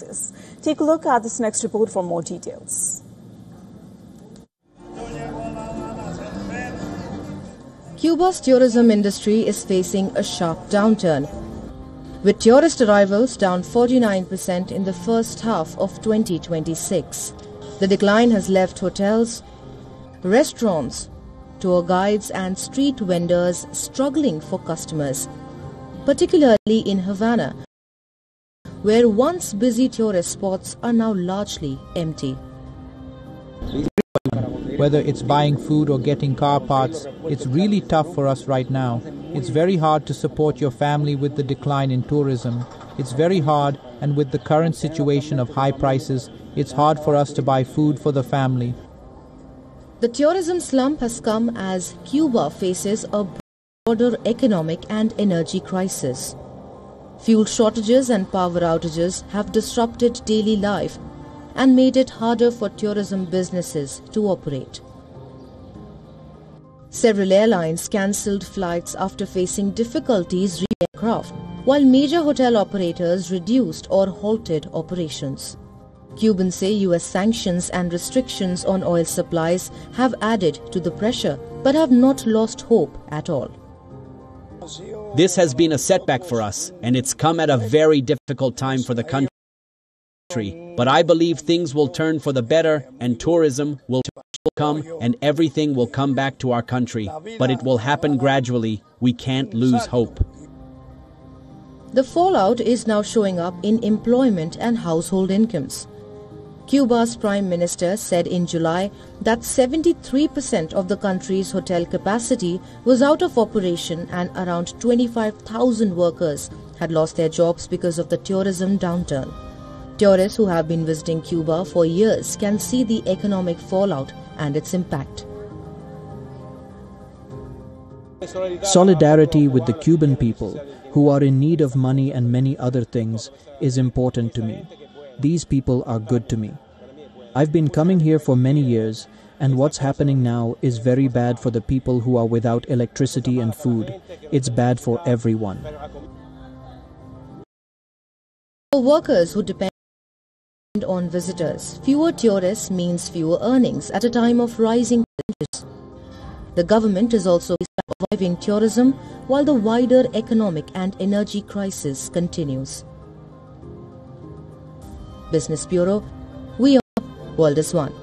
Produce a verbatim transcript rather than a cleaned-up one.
prices. Take a look at this next report for more details. Cuba's tourism industry is facing a sharp downturn, with tourist arrivals down forty-nine percent in the first half of twenty twenty-six. The decline has left hotels, restaurants, tour guides and street vendors struggling for customers, particularly in Havana, where once busy tourist spots are now largely empty. Whether it's buying food or getting car parts, it's really tough for us right now. It's very hard to support your family with the decline in tourism. It's very hard, and with the current situation of high prices, it's hard for us to buy food for the family. The tourism slump has come as Cuba faces a broader economic and energy crisis. Fuel shortages and power outages have disrupted daily life and made it harder for tourism businesses to operate. Several airlines cancelled flights after facing difficulties reaching aircraft, while major hotel operators reduced or halted operations. Cubans say U S sanctions and restrictions on oil supplies have added to the pressure, but have not lost hope at all. This has been a setback for us, and it's come at a very difficult time for the country. But I believe things will turn for the better, and tourism will come, and everything will come back to our country. But it will happen gradually. We can't lose hope. The fallout is now showing up in employment and household incomes. Cuba's Prime Minister said in July that seventy-three percent of the country's hotel capacity was out of operation and around twenty-five thousand workers had lost their jobs because of the tourism downturn. Tourists who have been visiting Cuba for years can see the economic fallout and its impact. Solidarity with the Cuban people, who are in need of money and many other things, is important to me. These people are good to me. I've been coming here for many years, and what's happening now is very bad for the people who are without electricity and food. It's bad for everyone. For workers who depend on visitors, fewer tourists means fewer earnings at a time of rising wages. The government is also reviving tourism while the wider economic and energy crisis continues. Business Bureau, we are World is One.